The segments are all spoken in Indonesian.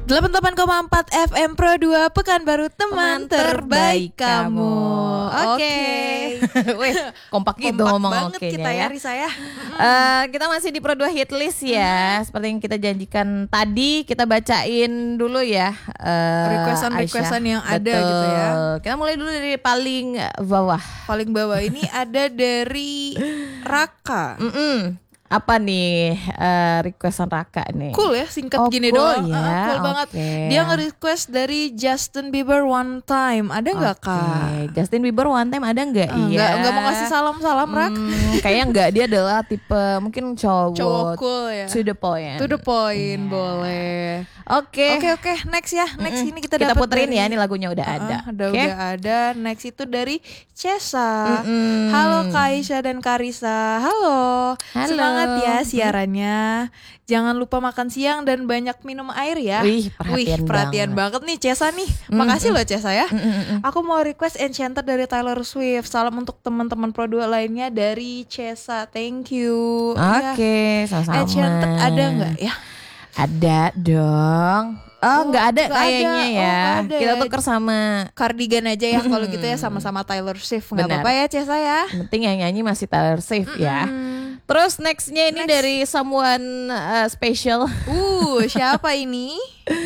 88,4 FM Pro 2 Pekanbaru, teman terbaik kamu. Oke. Wih, kompak gitu ngomong banget kita ya, Risa ya. Kita masih di Pro 2 Hit List ya. Seperti yang kita janjikan tadi, kita bacain dulu ya requestan yang ada Betul. gitu ya. Kita mulai dulu dari paling bawah. Paling bawah ini ada dari Raka. Apa nih requestan Raka nih? Cool ya, singkat gini cool doang. ya, Cool banget. Dia nge-request dari Justin Bieber One Time. Ada nggak Kak? Justin Bieber One Time ada nggak? Iya. Nggak mau ngasih salam-salam Rak? Kayaknya nggak. Dia adalah tipe mungkin cowok cool ya. To the point. To the point, boleh. Oke. Next ya. Next ini kita puterin dari, ya. Ini lagunya udah ada. Udah ada. Next itu dari Cesa. Halo Kak Aisyah dan Karisa. Halo. Semangat ya siarannya. Jangan lupa makan siang dan banyak minum air ya. Wih, perhatian banget nih Cesa nih. Makasih loh Cesa ya. Aku mau request Enchanted dari Taylor Swift. Salam untuk teman-teman Pro 2 lainnya dari Cesa. Thank you. Oke, sama-sama. Enchanted ada nggak ya? Ada dong. Nggak ada kayaknya ya. Ada Kita ya. tuker sama Cardigan aja ya kalau gitu ya, sama-sama Taylor Swift. Nggak apa-apa ya Cesa ya. Yang penting yang nyanyi masih Taylor Swift ya. Terus nextnya ini dari someone special. Siapa ini?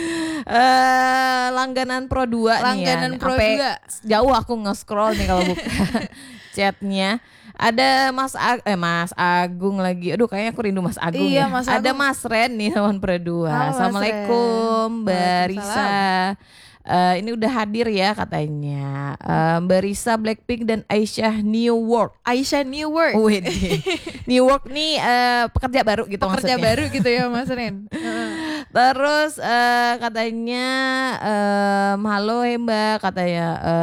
Langganan Pro 2 Langganan nih ya. Pro 2. Jauh aku nge-scroll nih kalau buka chatnya. Ada Mas Agung lagi. Aduh, kayaknya aku rindu Mas Agung iya, ya. Mas Ada Agung. Mas Ren nih teman Pro 2. Halo, Assalamualaikum Mbak Risa. Ini udah hadir ya katanya. Mbak Risa, Blackpink dan Aisyah New Work. Aisyah New Work. New Work nih pekerja baru gitu Pekerja maksudnya. baru gitu ya Mas Ren. Terus katanya halo Mbak, katanya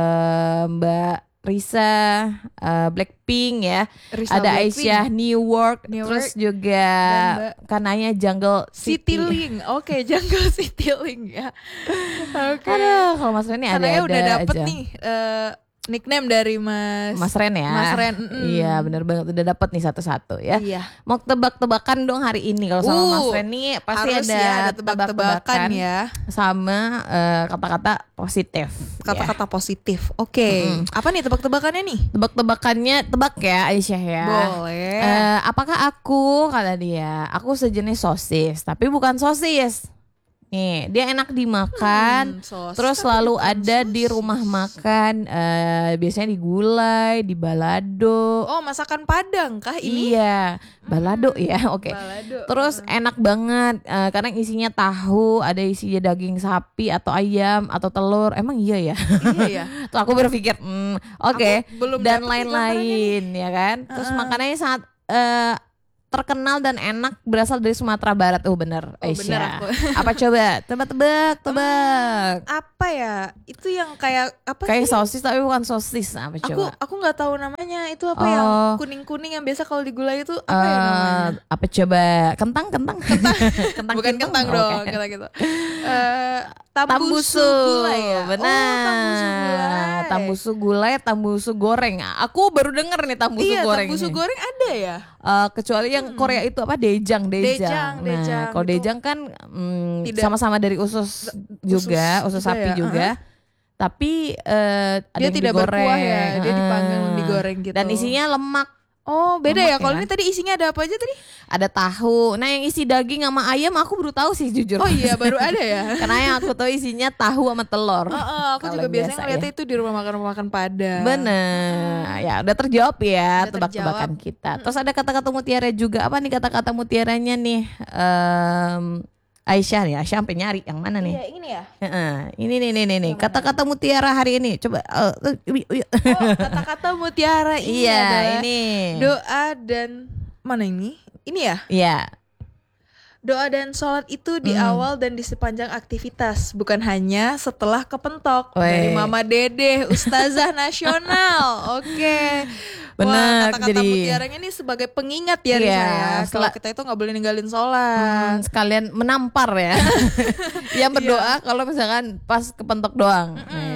Mbak Risa, Blackpink ya. Risa ada Blackpink. Aisyah New Work, New terus Work. juga kananya Jungle Citylink. Oke, Jungle Citylink ya. Oke. Aduh, kalau Mas Ren nih Karena ada udah dapet aja. nih nickname dari Mas Ren ya. Mas Ren. Iya, benar banget, udah dapet nih satu-satu ya. Iya. Mau tebak-tebakan dong hari ini kalau sama Mas Ren nih pasti harus ada, ya, ada tebak-tebakan ya. sama kata-kata positif. Kata-kata positif. Oke. Apa nih tebak-tebakannya nih? Tebak-tebakannya, tebak ya Aisyah ya. Boleh. Apakah aku, kata dia, aku sejenis sosis tapi bukan sosis. Nih, dia enak dimakan, Sosis terus tapi selalu bukan ada sosis. di rumah makan, biasanya di gulai, di balado. Oh, masakan Padang kah ini? Iya, balado ya, oke. Balado. Terus enak banget, karena isinya tahu, ada isinya daging sapi atau ayam atau telur. Emang iya ya? Iya ya. Tuh aku berpikir, oke. Aku belum Dan dapet nih lain-lain ya kan. Terus makanannya sangat terkenal dan enak, berasal dari Sumatera Barat. Bener Aisyah. bener aku. Apa coba? Tebak. Apa ya? Itu yang kayak apa Kayak sih? sosis tapi bukan sosis. Apa coba? Aku nggak tahu namanya. Itu apa yang kuning-kuning yang biasa kalau digulai itu apa ya namanya? Apa coba? Kentang. Kentang Bukan kentang Oh, dong, oke. kita gitu. Tambusu gulai ya. Benar. Tambusu gulai, tambusu goreng. Aku baru denger nih tambusu Iya, goreng. tambusu ini. goreng ada ya. Kecuali yang Korea itu apa dejang. Dejang, Nah, kalau itu dejang kan tidak- sama-sama dari usus juga, usus juga sapi ya, juga. Tapi ada Dia yang tidak digoreng. berkuah ya, dia dipanggang digoreng gitu. Dan isinya lemak. Oh, beda Lemak ya. Kalau ya. ini tadi isinya ada apa aja tadi? Ada tahu. Nah, yang isi daging sama ayam aku baru tahu sih jujur. Oh iya, baru ada ya. Karena yang aku tahu isinya tahu sama telur. Aku Kalau juga biasanya biasa ngeliatnya ya. itu di rumah makan Padang. Bener. Ya udah terjawab ya Udah tebak-tebakan terjawab. kita. Terus ada kata-kata mutiara juga. Apa nih kata-kata mutiaranya nih? Aisyah nih. Aisyah sampai nyari yang mana nih? Iya, ini ya. Ini nih. Kata-kata mutiara hari ini. Coba. Oh, kata-kata mutiara ini Iya, adalah ini. doa dan mana ini? Ini ya. Iya. Doa dan sholat itu di awal dan di sepanjang aktivitas, bukan hanya setelah kepentok. Dari Weh. Mama Dede, Ustazah Nasional. Oke. Bener, Wah, kata-kata jadi- mutiaranya ini sebagai pengingat ya, Risa Iya, ya. Kalau setelah- kita itu nggak boleh ninggalin sholat. Sekalian menampar ya. Yang berdoa kalau misalkan pas kepentok doang.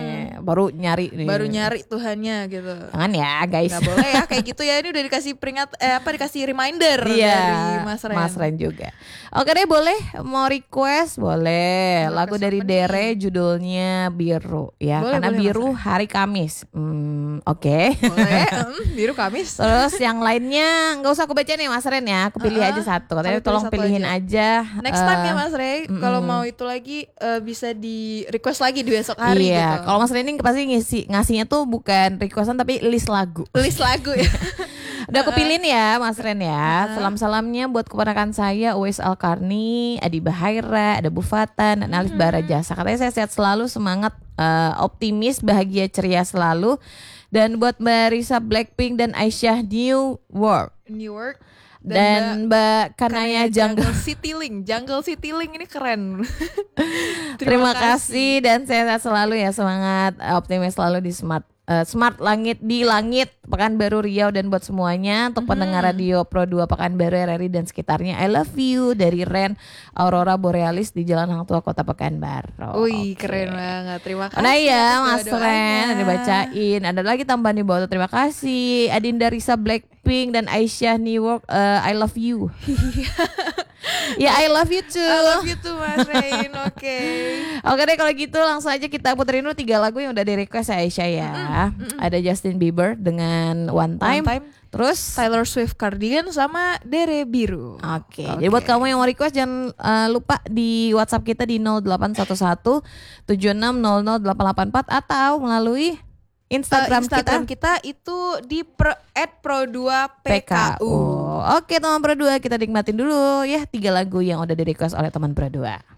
baru nyari nih. Baru nyari Tuhannya gitu. Jangan ya guys. Gak boleh ya kayak gitu ya. Ini udah dikasih dikasih reminder Iya, dari Mas Ren juga. Oke deh, boleh mau request boleh. Mau Lagu request dari apa Dere judulnya Biru ya. Boleh, Karena boleh, biru Mas hari Kamis. Oke. boleh. Biru Kamis. Terus yang lainnya nggak usah aku baca nih Mas Ren ya. Aku pilih aja satu. Katanya Kamu pilih tolong satu pilihin aja. Next time ya Mas Rey, kalau mau itu lagi bisa di request lagi di besok hari Iya, gitu. kalau Mas Ren ini pasti ngasihnya tuh bukan requestan tapi list lagu. List lagu ya. Udah aku pilihin ya Mas Ren ya. Salam-salamnya buat keponakan saya Uwais Alkarni, Adi Bahaira, ada Bu Fatan, dan Alif Barajasa. Katanya saya sehat selalu, semangat, optimis, bahagia, ceria selalu. Dan buat Mbak Risa Blackpink dan Aisyah New World. Dan Mbak Kanaya Jungle City Link ini keren. Terima kasih dan sehat selalu ya, semangat, optimis selalu di Smart Langit di Langit Pekanbaru Riau, dan buat semuanya untuk pendengar radio Pro 2 Pekanbaru, RRI dan sekitarnya, I love you dari Ren Aurora Borealis di Jalan Hang Tua Kota Pekanbaru. Wih, keren banget. Terima kasih. Nah ya Mas Ren, ada dibacain. Ada lagi tambahan di bawah. Terima kasih Adinda Risa Blackpink dan Aisyah New York, I love you. Ya I love you too. I love you too Mas Rein. Oke deh, kalau gitu langsung aja kita puterin dulu 3 lagu yang udah di request Aisyah ya. Ada Justin Bieber dengan One Time. Terus Taylor Swift Cardigan sama Dere Biru. Oke. Jadi buat kamu yang mau request jangan lupa di WhatsApp kita di 0811 7600 884 atau melalui Instagram kita itu di @pro2pku. Oke teman Pro 2, kita nikmatin dulu ya 3 lagu yang udah di request oleh teman Pro 2.